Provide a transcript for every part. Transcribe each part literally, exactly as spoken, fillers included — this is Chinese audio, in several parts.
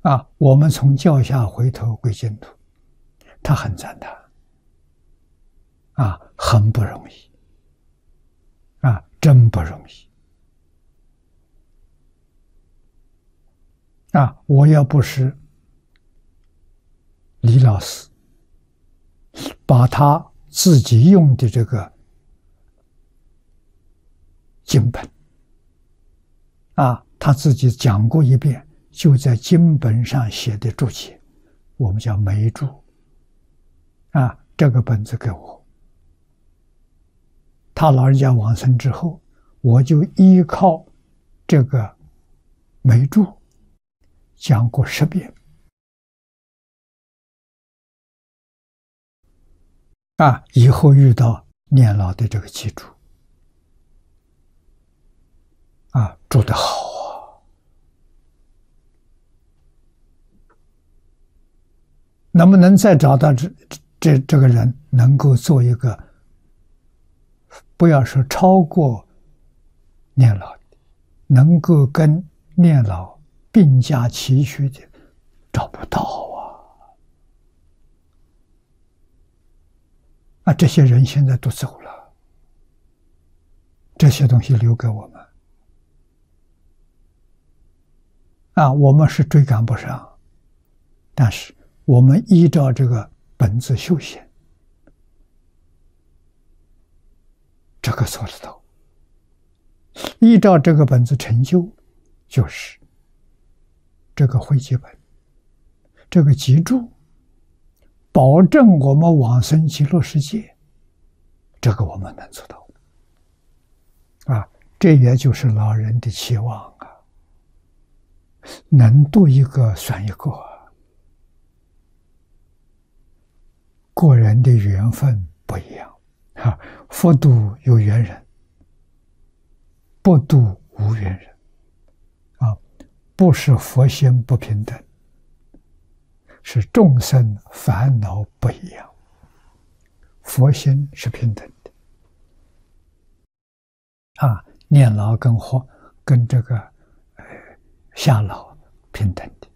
啊，我们从教下回头归净土，他很赞叹，啊，很不容易，啊，真不容易。啊，我要不是李老师把他自己用的这个经本，啊，他自己讲过一遍，就在经本上写的注解，我们叫梅注，啊，这个本子给我，他老人家往生之后，我就依靠这个梅注讲过十遍，啊，以后遇到念老的这个记住，啊，住得好啊！能不能再找到这这这个人，能够做一个，不要说超过念老的，能够跟念老并驾齐驱的，找不到啊！啊，这些人现在都走了，这些东西留给我们。啊，我们是追赶不上，但是我们依照这个本子修行，这个做得到。依照这个本子成就，就是这个会集本，这个集注，保证我们往生极乐世界，这个我们能做到。啊，这也就是老人的期望啊。能度一个算一个，个人的缘分不一样啊，佛度有缘人，不度无缘人啊，不是佛心不平等，是众生烦恼不一样，佛心是平等的啊，念老跟活跟这个呃下老平等的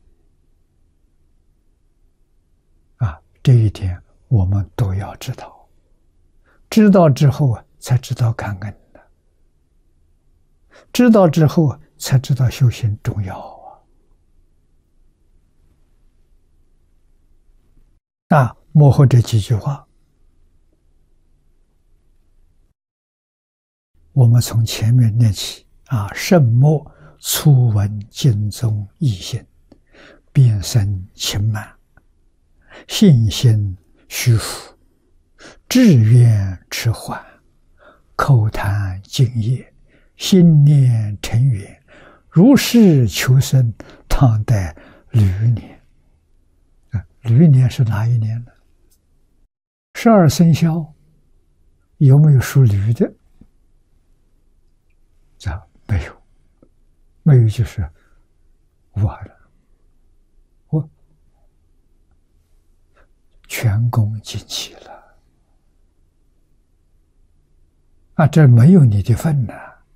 啊，这一点我们都要知道，知道之后啊，才知道感恩的，知道之后啊，才知道修行重要啊。啊，幕后这几句话，我们从前面念起啊，圣末初闻经中义性，便生轻慢，信心虚浮，志愿迟缓，口谈敬业，心念成缘，如是求生，当代驴年。啊，驴年是哪一年呢？十二生肖有没有属驴的？这没有，没有就是完了，我全功尽弃了啊！这没有你的份呢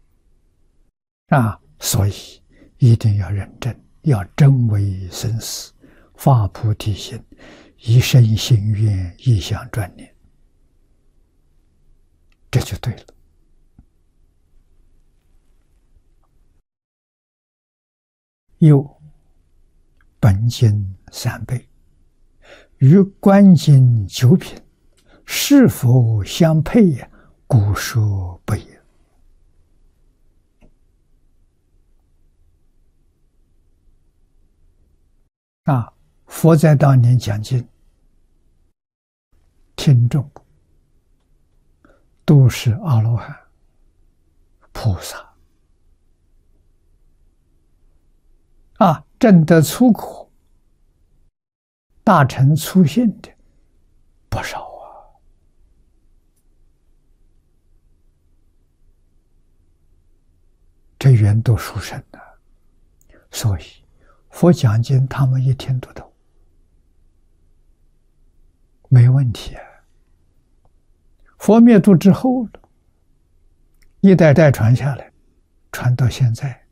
啊！所以一定要认真，要真为生死，发菩提心，一生心愿，一向专念，这就对了。又本经三备与观经九品是否相配呀？古说不也。啊，佛在当年讲经，听众都是阿罗汉、菩萨。啊，证得出口、大乘粗信的不少啊！这缘都殊胜的，所以佛讲经他们一听都懂，没问题啊。佛灭度之后了，一代代传下来，传到现在。